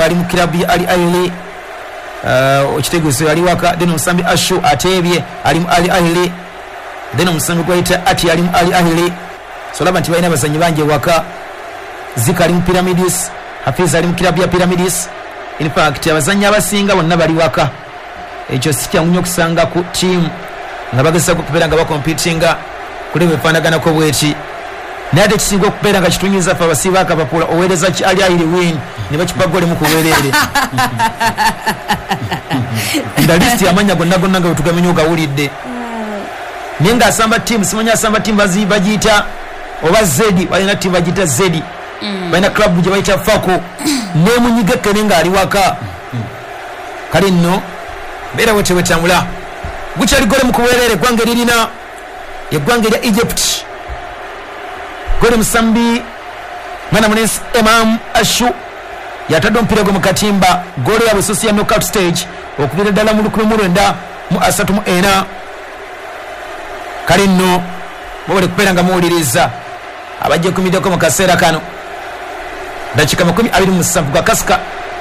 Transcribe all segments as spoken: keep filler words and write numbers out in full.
ali mu kilabu ya Ali Ahly uh, okitegezo ali waka then omusambi Ashu atebye ali mu Ali Ahly then omusambi gwayita ati ali mu Ali Ahly so laba nti balina abazanyi bangi waka Zika ali mu Pyramids Hafiz ali mu kilabu ya Pyramids in fact abazanyi abasinga bonna bali waka ekyo sikyangunyo kusanga ku team nga bagesa kupera nga bakompitinga kuli befanagana ko bweti nade kisingo kupera nga kitunyiza fa basiba akapapula owereza ki Ali Ahly win ne bakipagole mu kuwerere nda list yamanya gonna gonna nga tugamenya ogawulidde ninga asamba team simanya asamba team bazi bagita oba Zedi balina team bagita Zedi mm. balina club je bayita Fako ne munyiga kenenga ali waka kali nno bera wote wetambula guchali gole mu kuwerere gwange lirina ye gwange lya Egypt gole musambi mwana munesi Imam Ashu yatadde omupiira gwe mu katimba gole ya busosi ya knockout stage okubira ddala mu lukumi mu lwenda mu asatu mu ena kale nno bwole kupera nga muwuliriza abajja kumiddeko mu kaseera kano dakika makumi abiri mu musanvu gwa kasika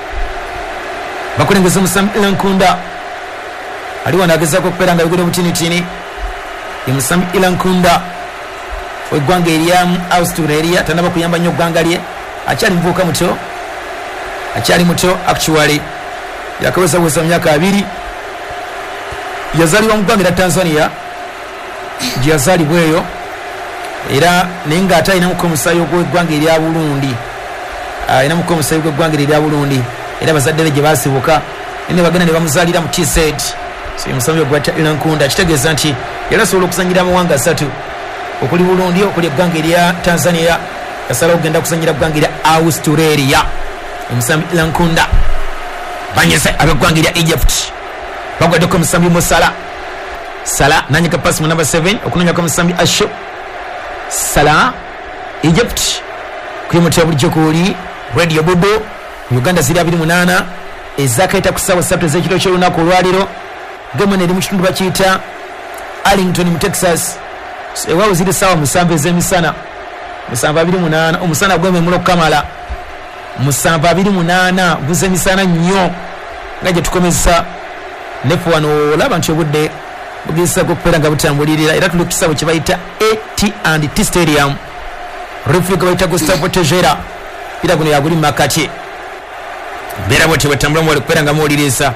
bakulengeza omusambi Ilankunda ali wanagezaako kupera nga bigule butinitini ye musambi Ilankunda weggwanga erya Australia tanaba kuyamba nnyo ggwanga lye akyali muvubuka muto akyali muto actually yakaweza weza myaka abiri yazaliwa mu ggwanga lya Tanzania gye yazaalibwa eyo era naye nga ate alina muko omusayi ogw'eggwanga erya Burundi alina muko omusayi gw'eggwanga erya Burundi era bazadde be gye baasibuka ne bagenda ne bamuzaalira mu T Z so omusambi ogwata Ilankunda kitegeeza nti yali asobola okuzanyira amawanga asatu okuli Burundi okuli eggwanga erya Tanzania yasala okugenda kuzanyira eggwanga erya Australia omusambi Ilankunda banyese abeggwanga erya Egypt bagwaddeko omusambi Musala Sala nanyika pass mu number seven okunonya kwa musambi Asho Sala Egypt kuyimutya bulijjo kuli Radio Bobo Uganda ziri abiri munana ezakaita kusawa sabto z'ekiro ky'olunaku olwaliro gemo ne limu kitundu bakiyita Arlington mu Texas ewawo ziri sawa musanvu ez'emisana musanvu abiri munana omusana gweme mulo Kamala musanvu abiri munana guze misana nnyo nga gye tukomeza nefu wano olaba nti obudde bugisa kupera nga butambulirira era tuli kisabo kye bayita A T and T Stadium referee bayita Gustavo Tejera pira guno yaguli makati bera bote batambula mu kupera nga muwuliriza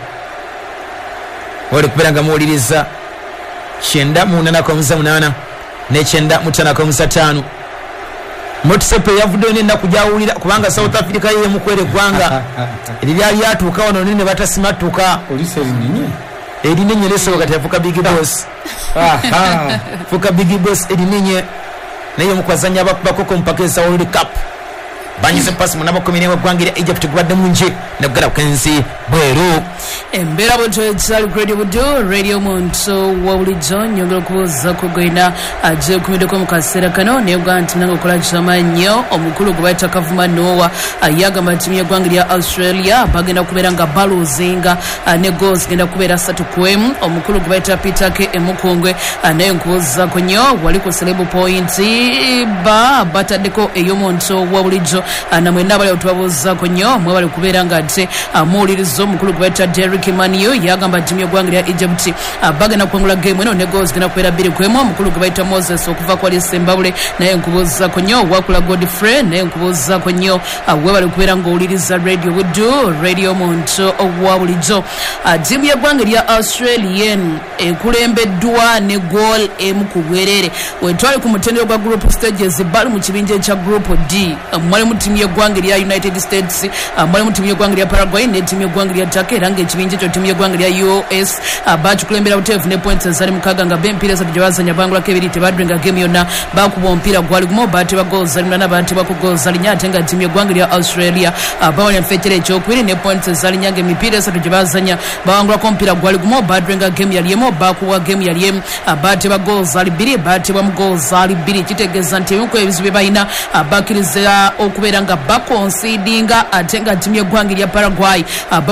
wali kupera nga muwuliriza kyenda mu nana kwa muza munana ne kyenda mutana kwa muza tano Motsepe yavudde ne nakujawulira kubanga South Africa yeye mukwere gwanga erili ali atuuka wano ne batasimatuka olise linye Edininye leso wakati ya fuka Biggie Boss aha fuka Biggie Boss edininye na hiyo mkwazanya bakoko mpakeza World Cup banyize pass munabo kominewa gwangira Egypt gwadde munje nagala kensi bweru embera bonto etsali radio budo radio monto wawuli John nyongero kuza kugenda aje kumideko mukasera kano ne gwanti nango kola chamanyo omukulu kubaita kavuma Noah ayaga matimu ya gwangira Australia bagenda kubera nga balozinga ne goals genda kubera satu kwem omukulu kubaita Pitake emukongwe naye nkuza konyo wali ku celeb point ba batadeko eyomonto wawuli John na mwenda bali otubabuza konyo mwe bali kubera nga ate amulirizo mukulu kubaita Derrick Maniyo yagamba timu y'eggwanga lya Egypt bagenda kwangula game eno ne goals gina kwera biri kwemo mukulu kubaita Moses okuva kwa Lisembabule naye nkubuza konyo wakula Godfrey naye nkubuza konyo we bali kubera nga oliriza radio wudu radio monto owa bulijo timu y'eggwanga lya Australian ekulembeddwa ne goal emu ku bwerere wetwali ku mutendero gwa group stages bali mu kibinja kya group D mwali mu timu y'eggwanga lya United States mwali mu timu y'eggwanga lya Paraguay ne timu y'eggwanga lya Turkey range ekibinja kyo timu y'eggwanga lya U S abachi kulembera butefu ne points zali mukaga nga bempira za tujawazanya bangula kebiri tebadrenga game yonna bakuba ompira gwali gumo bati ba goals zali na bati ba goals zali nyate nga timu y'eggwanga lya Australia abawanya mfetere ekyo kwiri ne points zali nyange mipira za tujawazanya bangula kompira gwali gumo badrenga game yaliyemo bakuwa game yaliyemo abati ba goals zali biri bati ba goals zali biri kitegeza nti yuko ebizibe bayina abakiriza okubera nga bakonsidinga atenga timu y'eggwanga lya Paraguay abama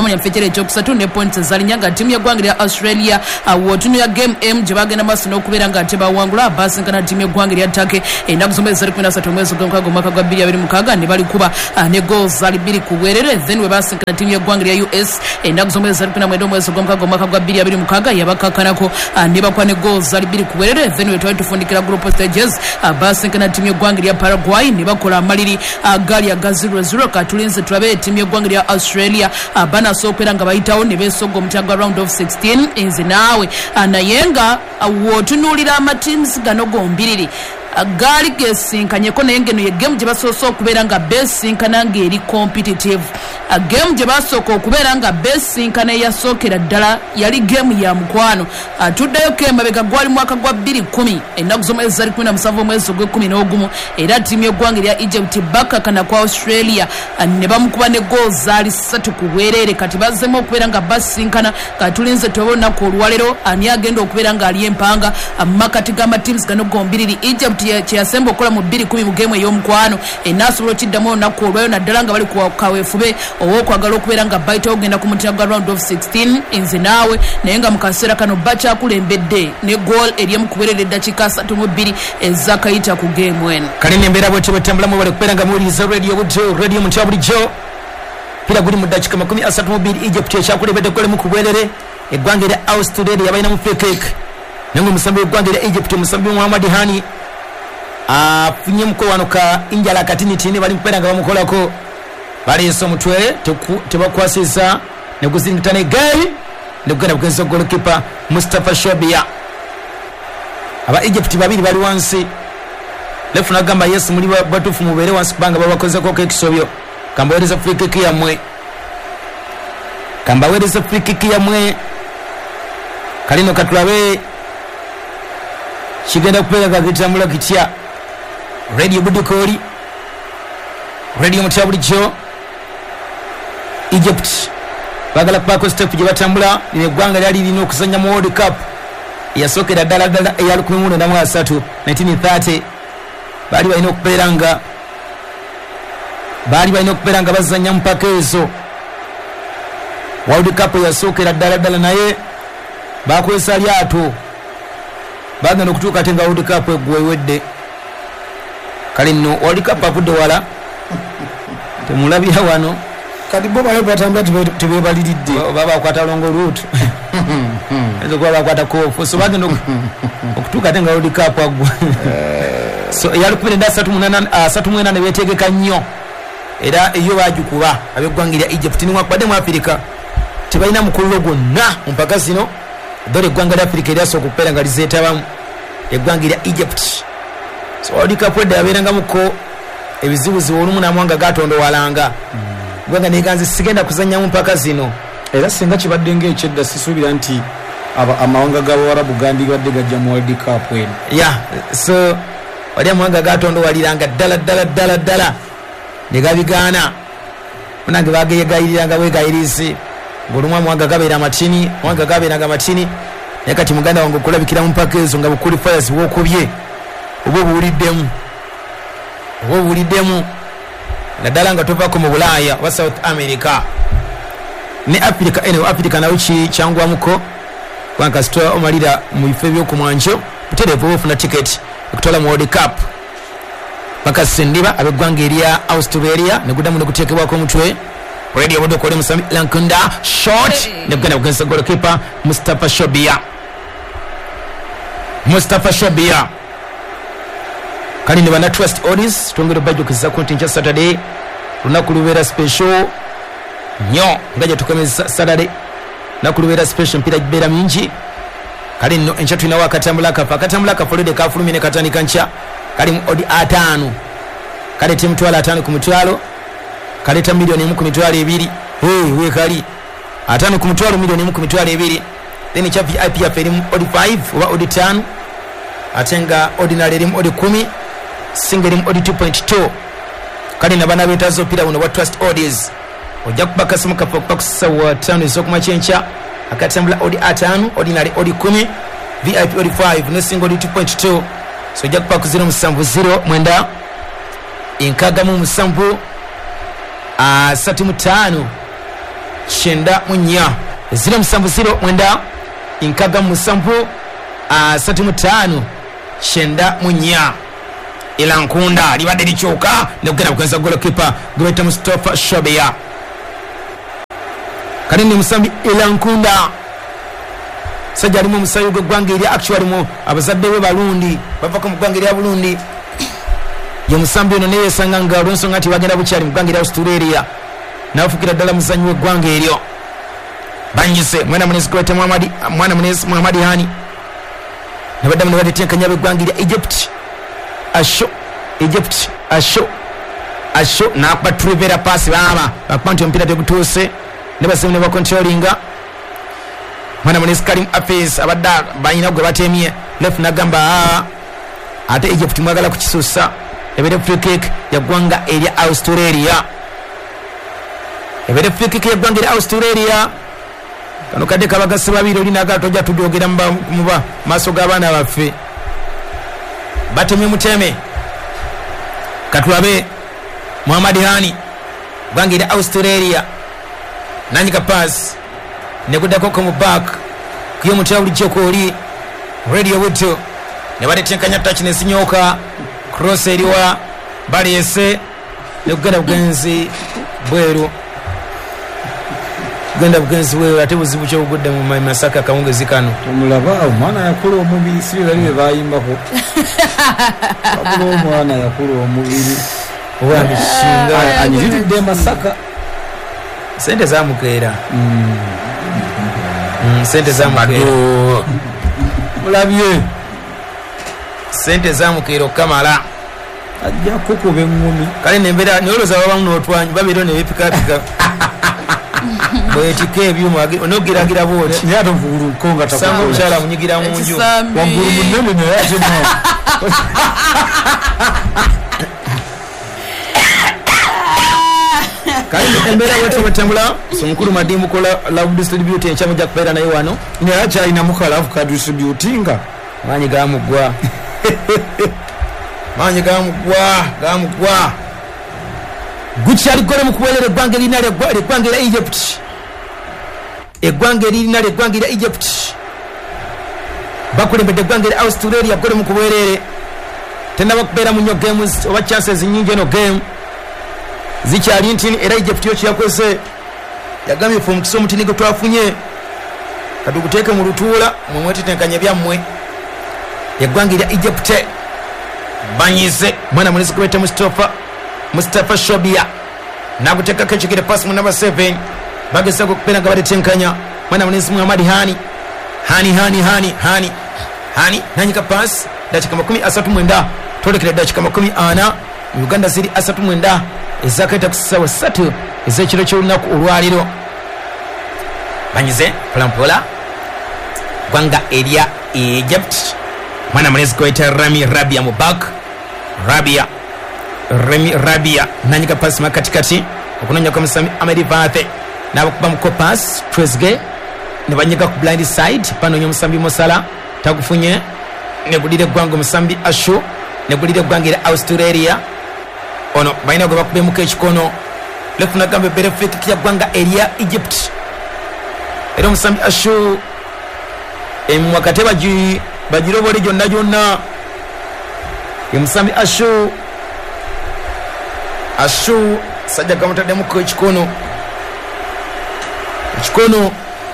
bamunya fekere ekyokusatu ne points ezalinya timu y'eggwanga lya Australia wotunu ya game M gye bagenda maaso n'okubeera nga ate bawangula basinkana timu y'eggwanga lya Turkey ennaku zombi ezali kumi na ssatu omwezi gw'omukaaga omwaka gwa bbiri abiri mukaaga ne bali kuba ne goals zali bbiri ku bwerere then we basinkana timu y'eggwanga lya U S ennaku zombi ezali kumi na mwenda omwezi gw'omukaaga omwaka gwa bbiri abiri mukaaga yabakakkanako ne bakuba ne goals zali bbiri ku bwerere then we twali tufundikira group stages basinkana timu y'eggwanga lya Paraguay ne bakola amaliri gali aga zero zero katulinze tulabe timu y'eggwanga lya Australia banasookera nga bayitawo ne beesogga omutyaga round of sixteen nze naawe naye nga wootunuulira amatims gano gombiriri gaali gesinkanyeko naye ngeno ye game gye basoose okubeera nga beesinkana ng'eri competitive game gye basooka okubeera nga beesinkana eyasookera ddala yali game ya mukwano atuddayoko emabega gwali mwaka gwa bbiri kumi ennaku z'omwezi zali kumi na musanvu omwezi ogw'ekkumi n'ogumu era ttiimu y'eggwanga erya Egypt bakakana ku Australia ne bamukuba ne goal zaali ssatu ku bwereere kati bazzemu okubeera nga basinkana katulinze tuoba olunaku olwalero ani agenda okubeera ng'ali empanga makati g'amatims gano gombiriri Egypt kyeyasemba okukola mu bbiri kumi mu geemu ey'omukwano enaasobola okiddamu olunaku olwayo naddala nga bali kaweefube ow'okwagala okubeera nga bayitawo ogenda ku mutima gwa round of sixteen nze naawe naye nga mu kaseera kano bakyakulembedde ne goal eryemu kubeerera eddakiika asatu mu bbiri ezakayita ku geemu eno kale nembeera bwetyo bwetambulamu bali kubeera nga muwuliriza radio budjo radio mutima bulijjo pira guli mu ddakiika makumi asatu mu bbiri Egypt ekyakulembedde golemu ku bwerere eggwanga erya Australia yabalinamu free kick naye nga omusambi w'eggwanga erya Egypt omusambi Muhammad Hani afunye mukolwano ka injala katiniti ne bali mpera nga bamukolako baleese omutwe tebakwasiza ne guzingitana egaali ne kugenda kugenza golokipa Mustafa Shobia aba Egypt babiri bali wansi lefu nagamba yes muli batufu mubeere wansi kubanga babakozeko kekisobyo kambawereza free kick yamwe kambawereza free kick yamwe kalino katulabe kigenda kubeera nga kitambula kitya radio budukoli radio mutima bulijjo Egypt bagala kubaako step gye batambula eggwanga lyali lirina okuzanya mu World Cup eyasookera ddala ddala eya lukumi mu mwenda mu asatu nineteen thirty baali balina okubeera nga baali balina okubeera nga bazanya mu paka ezo World Cup eyasookera ddala ddala naye bakozesa lyato bagenda okutuuka ate nga World Cup egwewedde kale nno World Cup avudde wala temulabira wano kati bo bayo batambula tebebaliridde baba bakwata longo route ezo kwa bakwata kofu so bagenda okutuuka ate nga World Cup agwa so yali kubira asatu munana asatu mwena ne betegeka nnyo era eyo bajikuba abeggwanga lya Egypt ni mwakubadde mu Africa tebalina mukululo gwonna mpaka zino dore eggwanga lya Africa eryasoka okubeera nga lizeetabamu eggwanga lya Egypt so World Cup edda yabeerangamuko ebizibuzibu olumu namwanga gatondowalanga eggwanga neganze sigenda kuzannyamu mpaka zino era singa kibadde ng'ekyedda sisuubira nti amawanga g'abawarabu gandibadde gajja mu World Cup eno ya so wali amawanga gatondowaliranga ddala ddala ddala ddala ne gabigaana munange bageyegayiriranga bwegayirisi ng'olumu amawanga gabeera amatini amawanga gabeeranga amatini naye kati muganda wange okulabikiramu mpaka ezo nga buqualifiers bwokubye oba obuwuliddemu oba obuwuliddemu naddala nga tovaako mu Bulaaya oba South America ne Africa eno Africa nawe kyangwamuko kubanga kasita omalira mu bifo ebyokumwanjo butereevu oba ofuna tiketi okutwala mu World Cup bakasendiba abeggwanga erya Australia ne guddamu ne kuteekebwako omutwe radio budokole musami lankunda short ne kugenda kugenza golokipa Mustafa Shobia Mustafa Shobia kali ne bana trust orders tongero bajo kiza kontinja Saturday lunaku lubeera special nyo ngaje tukomeza Saturday naku lubeera special mpira gibeera mingi kali no enchatu ina wakatambula kafa katambula kafolede kafulumine katani kancha kali mu odi atano kali timu twala atano ku mutwalo kali ta milioni mu ku mitwalo ebiri hey we kali atano ku mutwalo milioni mu ku mitwalo ebiri then cha V I P aferi mu odi five oba odi ten atenga ordinary mu odi ten single mu odi two point two kali na bana betazo pira uno wa trust orders ojja kubaka simu kapakusa wa tano isokuma chencha akatambula odi atano ordinary odi ten V I P odi five ne single odi two point two so ojja kubaka zero musanvu zero mwenda inkaga mu musanvu asatu mutano kyenda mu nnya ziro musanvu ziro mwenda inkaga musanvu asatu mu ttaano kyenda mu nnya Elankunda libadde likyuka nekugenda kugeza golokipa gweta Mustafa Shobia kale ni musambi Elankunda sajja alimu omusayi gw'eggwanga erya actually mu abazadde be balundi bavako mu ggwanga erya Burundi ye musambi ono naye yesanga nga olw'ensonga nti bagenda bukyali mu ggwanga erya Australia n'afukira ddala muzannyi w'eggwanga eryo banyise mwana munesi gweta Muhammad mwana munesi Muhammad Hani ne baddamu ne batetenkanya b'eggwanga erya Egypt asho Egypt asho asho nakuba trivera pass baba bakumanti ompira tegutuuse ne basemu ne bacontrollinga mwana munesi Karim Afes abadda bayina gwe batemye left nagamba ate Egypt mwagala kukisusa ebere free kick ya gwanga erya Australia ebere free kick ya gwanga erya Australia kano kadde kabagase babiri oli naga tojja tudogera muba maso g'abaana baffe batemye muteme katulabe Muhammad Hani gwanga erya Australia nanyika pass nekudako ko mu back kuyo mutya bulijjo ko oli radio buto ne batetenkanya touch ne sinyoka cross eriwa balese nekugenda bugenzi bweru genda bugenzi bweru ate buzibu kyo bugudde mu Masaka kawungezi kano tumulaba omwana yakula omubiri si bali bayimbako abulu omwana yakula omubiri wabishinga anyiride Masaka sente zamukeera mm. mm, sente zamukeera mulabye sente zamukeera okamala ajja kukuba engumi kale nembera noloza babamu n'otwanyi babiro ne bipikapika bwetika ebyuma onogiragira bwoti naye ate nvuguluko nga sanga omukyala munyigira mu nju waggulu munene naye ate kale embeera bwetyo bwetambula somukulu Madimbu kola love distributing ekyamujja kubeera naye wano naye akyalina mukalafu ka distributinga maanyi gamugwa maanyi gamugwa gamugwa gukyali gole mu kuweerera eggwanga erina eggwanga erya Egypt eggwanga erina eggwanga erya Egypt bakulembedde eggwanga erya Australia gole mu kuweerere tenaba kubeera mu nnyo games oba chances nyingi eno game zikyali ntini era Egypt yo kyakoze yagambye fe omukisa omutini gwe twafunye katuguteeke mu lutuula mwe mwetetenkanya byammwe eggwanga erya Egypt banyize mwana mulezi kubeta Mustafa Mustafa Shobia nakuteekako ekigere pasi mu namba seven bagezaako okubeera nga batetenkanya mwana mulezi Muhammad Hani Hani Hani Hani Hani Hani nanyika pasi dakika makumi asatu mwenda twolekera dakika makumi ana Uganda ziri asatu mwenda ezakaita kusawa satu ezekiro ky'olunaku olwaliro banyize polampola gwanga erya Egypt mwana mulezi kweta Rami Rabia Mubak Rabia Rami Rabia nanyika pasi makatikati okunonya kwa Musami Amedi Vathe nabakuba muko pass Trezeguet ne banyiga ku blind side pano nyo Musambi Mosala takufunye ne gulire gwango Musambi Ashu ne gulire gwangira Australia ono baina gwa bakube muke ekikono lefuna gambe bere fake kya gwanga erya Egypt era Musambi Ashu emwakate baji bajirobole jonna jonna ye Musambi Ashu Ashu sajja kamutadde muko ekikono ekikono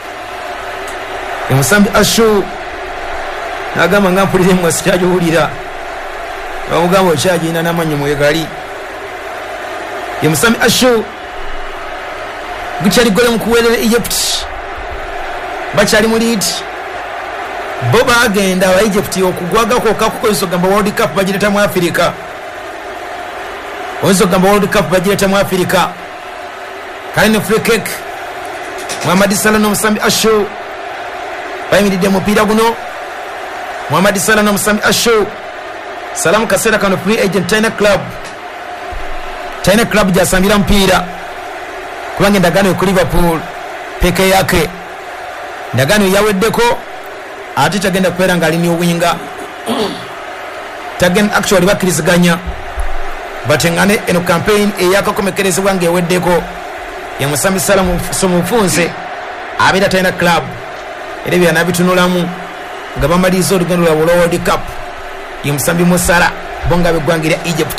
ye Musambi Ashu nagamba nga mpulire mwasi kyajohulira bamugamba okyagina n'amanyi mwegali ye Musambi Ashu gukyali gole mu kuweerera Egypt bakyali mu lead bo bagenda aba Egypt okugwagako okakukozesa ogamba World Cup bagireta mu Africa oyinza ogamba World Cup bagireta mu Africa kale ne free kick Muhammad Salah n'Omusambi Ashu bayimiridde mupiira guno Muhammad Salah n'Omusambi Ashu Salamu kaseera kano free agent Taina Club Taina Club jasambira mpira kubanga endagaano ku Liverpool peke yake endagaano yaweddeko ate tagenda kubeera nga alini owinga tagenda actually bakkiriziganya batengane eno campaign eyakakomekerezebwa nga eweddeko ye musambi Salamu Somufunze abeera talina club era ebyo anabitunulamu nga bamaliza olugendo lwa World Cup ye musambi Musala bonga begwangira Egypt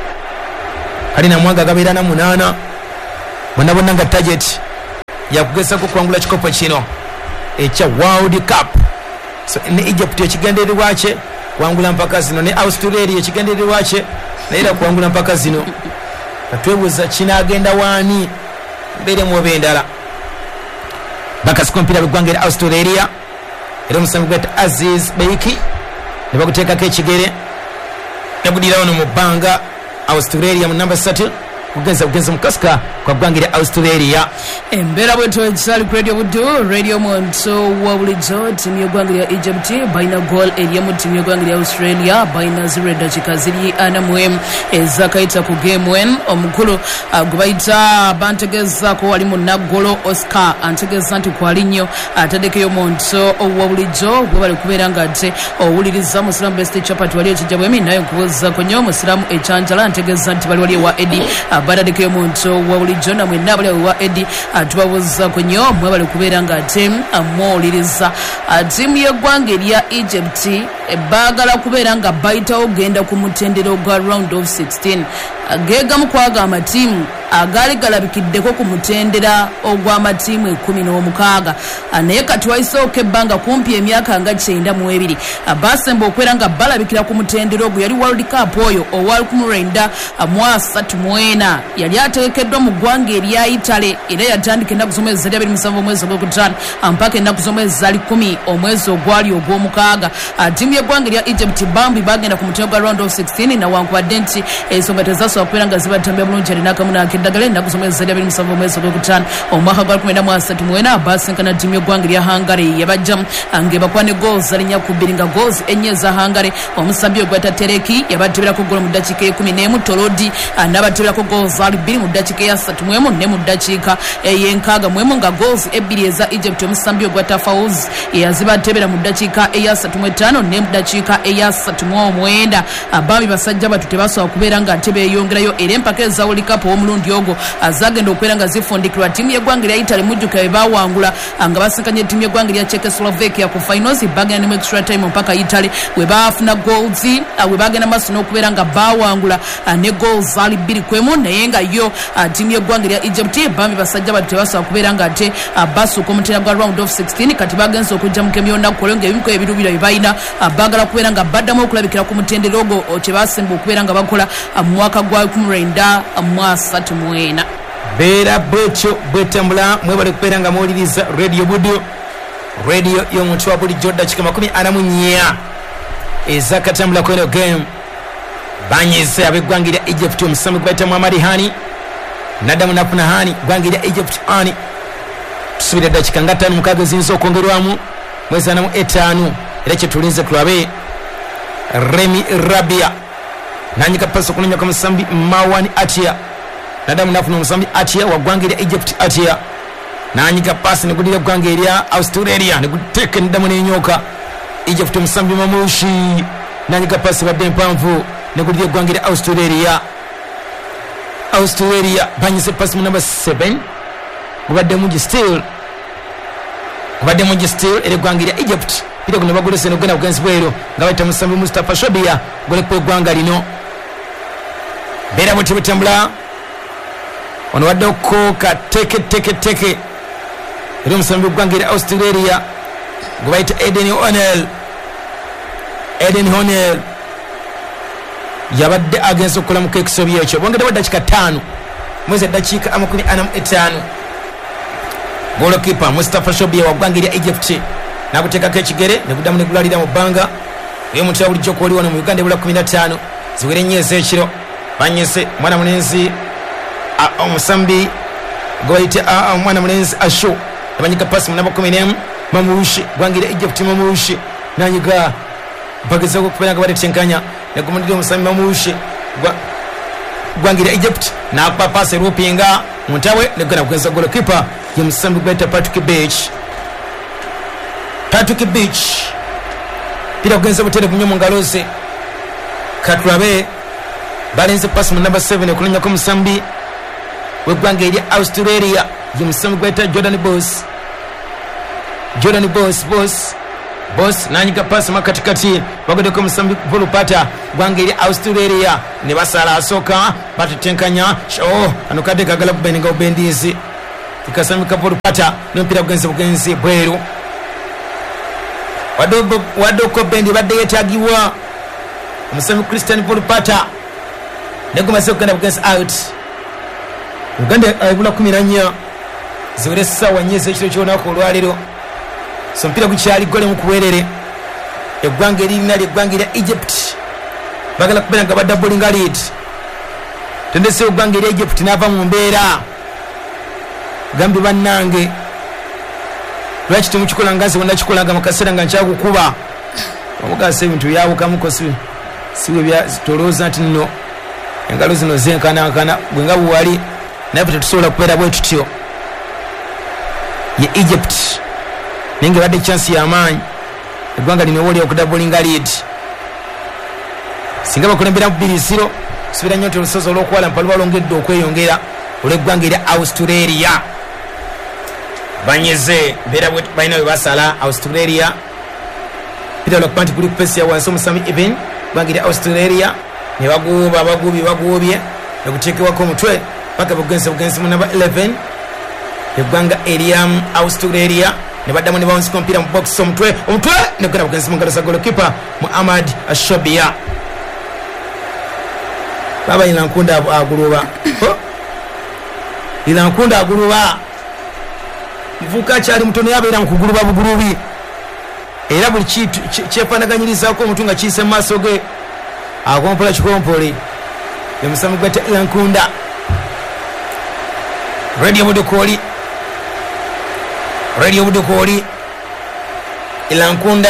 kali na mwanga gabeera na munana bonna bonna nga target yakugesa ko kwangula kikopo kino ekya World Cup. So ne Egypt ekigendererwa kye kwangula mpaka zino, ne Australia ekigendererwa kye naye kwangula mpaka zino. Katwebuza kinagenda wani mbere mu bendala bakas kompira begwangira Australia era musambi gweta Aziz Beiki ne bakuteeka ke kigere nebudira ono mu banga Australia mu number thirty kugenza kugenza mukasika kwa gwangira Australia. Embera bweto ekisali radio budu radio monto wabulizo timu y'egwangira Egypt baina goal eriyamu timu y'egwangira Australia baina zero dakika ziri ana muhem ezakaita ku game one omukulu gubaita bantegeza ko wali mu nagolo Oscar antegeza nti kwali nnyo atadekeyo monto wabulizo gwe bali kubeera nga ate owuliriza Muslim best chapati wali ekijja bwemi nayo nkubuza ko nnyo Muslim echanjala antegeza nti bali wali wa Eddie baradeke monto wabulizo na mwe nabale wa Eddie atubabuza ko nnyo mwe bali kubeera nga ate amwoliriza timu y'eggwanga erya Egypt ebagala kubeera nga bayitawo ogenda ku mutendero gwa round of sixteen gegamu kwaga amatiimu agali galabikiddeko ku mutendera ogw'amatiimu ekumi n'omukaaga naye kati waisooka ebbanga kumpi emyaka nga kyenda mu ebiri basemba okwera nga balabikira ku mutendero ogwo yali World Cup oyo owa lukumi lwenda mu asatu mu ena yali ategekeddwa mu ggwanga erya Italy era yatandika ennaku z'omwezi zali abiri musanvu omwezi ogwokutaano mpaka ennaku z'omwezi zali kumi omwezi ogwali ogw'omukaaga. Ttiimu y'eggwanga erya Egypt bambi bagenda ku mutendero gwa round of sixteen nawankubadde nti ensonga tezasobola kubeera nga zibatambira bulungi alina akamu n'akeddagala ennaku z'omwezi zali abiri musanvu omwezi ogwokutaano omwaka gwa lukumi mu asatu mu ena basinkana ttiimu y'eggwanga erya Hungary yabajjamu ng'ebakwa ne goals alinya ku bbiri nga goals ennya eza Hungary. Omusambi ogweta Tereki yabateberako goal mu ddakiika ekumi n'emu, Torodi n'abateberako goals ali bbiri mu ddakiika eya ssatu mu emu ne mu ddakiika ey'enkaaga mu emu nga goals ebbiri eza Egypt. Omusambi ogweta Fawz yazibatebera mu ddakiika eya ssatu mu etaano ne mu ddakiika eya ssatu mu omwenda. Abami basajja batu tebasobola kubeera nga ate beeyongerayo era empaka eza World Cup omulundi ogwo azagenda okubeera nga zifundikirwa ttiimu y'eggwanga erya Italy mujjuka be baawangula nga basinkanye ttiimu y'eggwanga erya Czechoslovakia ku finals bagenda ne mu extra time mpaka Italy we baafuna goals we bagenda maaso n'okubeera nga baawangula ne goals ali bbiri ku emu naye nga yo ttiimu y'eggwanga erya Egypt bambi basajja batu tebasobola kubeera nga ate basuuka omutendera gwa round of sixteen kati bagenza okujja mu kemyo nnaku olwo ng'ebimu ebirubira bye balina baagala kubeera nga baddamu okulabikira ku mutendera ogwo kyebasemba okubeera nga bakola mu mwaka gwa lukumi lwenda mu asatu mu ena. Beera bwetyo bwetambula mwebale kubeera nga muwuliriza radio budu radio y'omuntu wa bulijjo ddakiika makumi ana mu nnya ezakatambula ku eno game banyize ab'eggwanga erya Egypt omusambi gwe bayita Muhammad Hani naddamu nafuna Hani ggwanga erya Egypt Hani tusubira ddakiika nga ttaano mukaaga eziyinza okwongerwamu mwezi ana mu etaano era kyetulinze tulabe. Remi Rabia nanyika pasi okunonya kwa musambi Mawani Atia nadamu nafuna omusambi Atia wa ggwanga erya Egypt Atia nanyika pasi negudira ggwanga erya Australia neguteeka neddamu n'enyoka Egypt omusambi Mamushi nanyika pasi badde empanvu negudira ggwanga erya Australia Australia banyise pasi mu number seven gubadde mungi still gubadde mungi still era ggwanga erya Egypt pita kuno bagolese nogenda kugenzi bwero nga bayita musambi Mustafa Shobia golepo eggwanga lino. Beera bwetyo butambula ono waddeko kateke teke teke era omusambi gw'eggwanga erya Australia gwe bayita Eden Honel Eden Honel yabadde agenza okukola mu kekisobyo ekyo bongeddewo eddakiika ttaano mwezi eddakiika amakumi ana mu etaano. Golokipa Mustafa Shobia wa ggwanga erya Egypt naguteekako ekigere neguddamu negulalira mu bbanga eyo omuntu ya bulijjo kwoli wano mu Uganda ebula kumi na ttaano ziwere nnyo ez'ekiro banyese mwana mulenzi omusambi gwebayite omwana mulenzi Asho abanyika pasi mu namba kumi n'emu Mamushi ggwanga erya Egypt Mamushi nanyiga bagezako okubeera nga batetenkanya negumulira omusambi Mamushi ggwanga erya Egypt nakupa pasi erupinga muntawe negenda kugenza golokipa ye musambi gwebayita Patrick Beach Patrick Beach pira kugenza butere kunyo mu ngalo ze katulabe balenze pasi mu namba seven okulinya ko musambi weggwanga erya Australia ye musambi gweta Jordan Boss Jordan Boss Boss Boss nanyiga pasi makatikati bagodeko musambi Volupata gwanga erya Australia ne basala asoka batutenkanya oh anokade kagala kubeninga ubendizi ikasambika Volupata nompira kugenza bugenzi bweru wadobo wadoko bendi badde yetagiwa musambi Christian Volupata negomase kugenda bugenzi out Uganda ayibula kumi na nnya ziwere sawa nyeze ekiro kyonako olwaliro so mpira gukyali gole mu kuwerere eggwanga erina ly'eggwanga erya Egypt bagala kubeera nga baddabulinga lead tendese eggwanga erya Egypt n'ava mu mbeera gambi bannange lwaki temukikola nga nze bwennakikolanga mu kaseera nga nkyakukuba omugasa ebintu byawukamuko siwe tolowooza nti nno engalo zino zenkanankana bwe nga buwali naye tetusobola kubeera bwe tutyo ye Egypt nenge badde chance y'amaanyi eggwanga lino woli okudabulinga lead singa bakulembera mu bbiri ziro subira nnyo nti olusozi olw'okuwala mpalu balongedde okweyongera olw'eggwanga erya Australia banyeze mbeera balina bwe basala Australia pita lwakuba nti kuli kupesi ya wansi omusami even eggwanga erya Australia ne baguuba baguubye baguubye okuteekewako omutwe paka bugenzi bugenzi mu namba eleven eggwanga erya Australia ne baddamu ne bawunsika omupiira mu box omutwe omutwe ne gula bugenzi mu ngalo za golokipa Muhammad Ashobia baba ina nkunda aguluba ina nkunda aguluba mvuka kyali mutono yabeera mu kuguluba bugulubi era buli kitu kyefaanaganyirizaako omuntu nga kiyise mu maaso ge akompola kikompole ye musamu gwete ila nkunda Radio Budukoli Radio Budukoli ila nkunda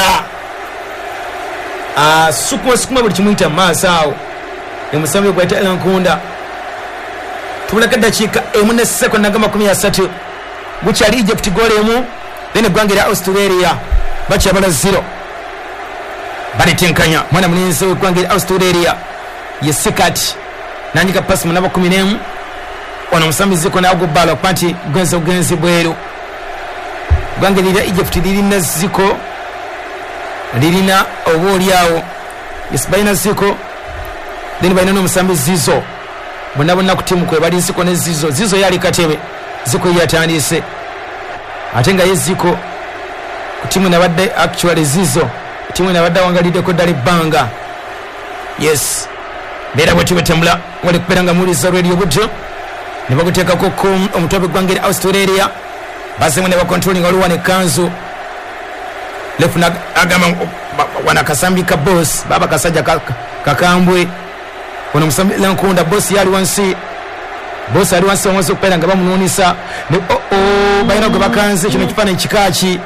a sukuma sukuma buli kimuyita maaso awo ye musamu gwete ila nkunda tubula kaddakiika emu ne sekondi naga makumi asatu bukyali Egypt gole emu then eggwanga erya Australia bakyabala zero balitenkanya mwana mulinzi w'eggwanga erya Australia ye Sikati nanyika pasi mu namba kumi n'emu ono musambiziko nago balo panti gwenza ugenzi bweru eggwanga erya Egypt lirina ziko lirina oboolyawo yesibalina ziko then balina n'omusambi zizo bonna bonna ku tiimu kwe bali ziko ne zizo zizo yali katebe ziko yatandise ate nga ye ziko ku tiimu nabadde actually zizo tiimu nabadde awangaliddeko ddala ebbanga yes beera bwe tubetambula wali kubeera nga muwuliriza Radio Budjo ne baguteekako omutwe w'eggwanga erya Australia basemu ne bakontrolinga waliwo nekanzu lefuna agamba wana kasambi ka boss baba kasajja kakambwe ono musambi lankunda boss yali wansi boss ali wansi wamaze okubeera nga bamunuunisa ne oo balina gwe bakanze kino kifaananyi kikaaki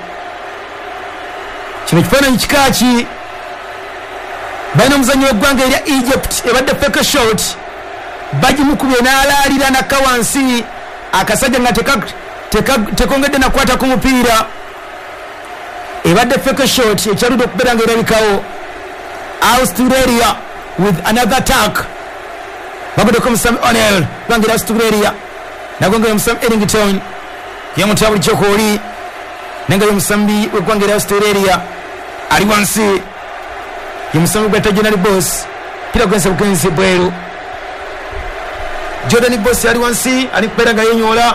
kino kifaananyi kikaaki balina omuzannyo w'eggwanga erya Egypt ebadde fake shot bagimukubye n'alaalira nakka wansi akasajja nga tekongedde nakwata ku mupiira ebadde fake shot ekyaludde okubeera nga erabikawo Australia with another attack baguddeko omusambi O'Neil eggwanga erya Australia nagongera omusambi Ellington yemutaba bulijjo kooli nenga y'omusambi w'eggwanga erya Australia ali wansi ye musambi gweta Jordan Boss pira gwense bugenzi bweru Jordan Boss ali wansi ali kubeera nga yenyoola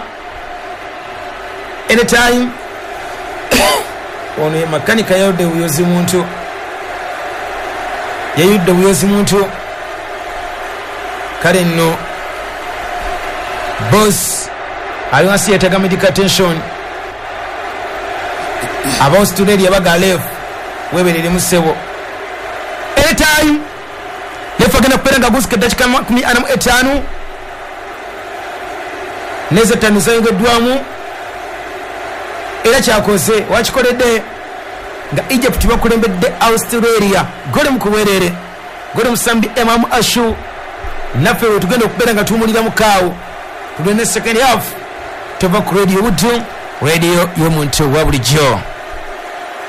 anytime ono makanika yayudde buyozi muntu yayudde buyozi muntu kale nno Boss ali wansi yeetaaga medical attention aba Australia baga lef weberere mu ssebo anytime lefu agenda kubeera nga gusika eddakiika makumi ana mu etaano n'ezettaano zayongeddwamu era kyakoze wakikoledde nga Egypt bakulembedde Australia gole mu kuweerere gole musambi Imam Ashu naffe we tugenda okubeera nga tuwumulira mu kaawo tulina second half tova ku Radio Budjo radio y'omuntu wa bulijjo.